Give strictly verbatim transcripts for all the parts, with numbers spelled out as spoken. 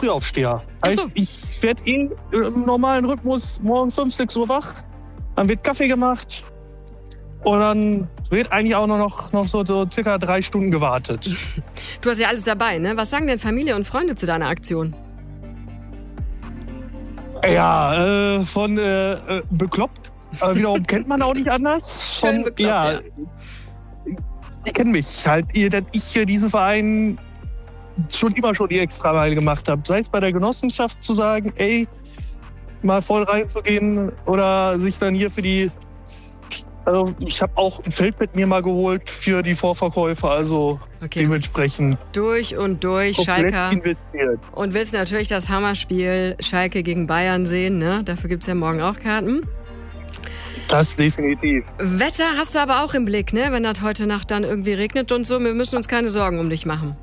Frühaufsteher. Ach so. Heißt, ich werde eh im normalen Rhythmus morgen fünf, sechs Uhr wach. Dann wird Kaffee gemacht. Und dann wird eigentlich auch nur noch, noch so, so circa drei Stunden gewartet. Du hast ja alles dabei, ne? Was sagen denn Familie und Freunde zu deiner Aktion? Ja, äh, von äh, äh, bekloppt. Aber wiederum kennt man auch nicht anders. Schön Von, bekloppt, ja. ja. Die kennen mich halt, ihr, dass ich hier diesen Verein schon immer schon die Extrameile gemacht habe. Sei es bei der Genossenschaft zu sagen, ey, mal voll reinzugehen oder sich dann hier für die... Also ich habe auch ein Feldbett mir mal geholt für die Vorverkäufe, also Okay, dementsprechend durch und durch komplett Schalker. investiert. Und willst natürlich das Hammerspiel Schalke gegen Bayern sehen, ne? Dafür gibt's ja morgen auch Karten. Das definitiv. Wetter hast du aber auch im Blick, ne? Wenn das heute Nacht dann irgendwie regnet und so. Wir müssen uns keine Sorgen um dich machen.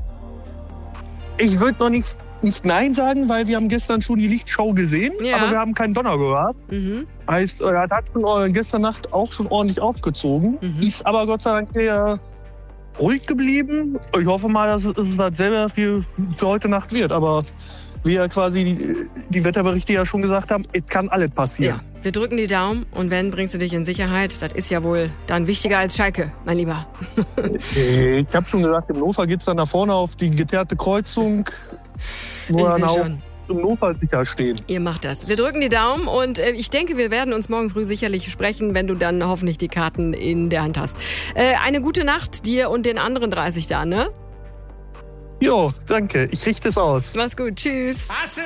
Ich würde noch nicht, nicht Nein sagen, weil wir haben gestern schon die Lichtschau gesehen, Ja. aber wir haben keinen Donner gehört. Mhm. Heißt, er hat schon gestern Nacht auch schon ordentlich aufgezogen, Mhm. ist aber Gott sei Dank eher ruhig geblieben. Ich hoffe mal, dass es dasselbe für, für heute Nacht wird, aber wie ja quasi die, die Wetterberichte ja schon gesagt haben, es kann alles passieren. Ja, wir drücken die Daumen und wenn, bringst du dich in Sicherheit. Das ist ja wohl dann wichtiger als Schalke, mein Lieber. Ich habe schon gesagt, im Notfall geht es dann nach vorne auf die geteerte Kreuzung, wo Ich wir dann seh auch schon. im Notfall sicher stehen. Ihr macht das. Wir drücken die Daumen und äh, ich denke, wir werden uns morgen früh sicherlich sprechen, wenn du dann hoffentlich die Karten in der Hand hast. Äh, eine gute Nacht dir und den anderen dreißig da, ne? Jo, danke. Ich richte es aus. Mach's gut. Tschüss.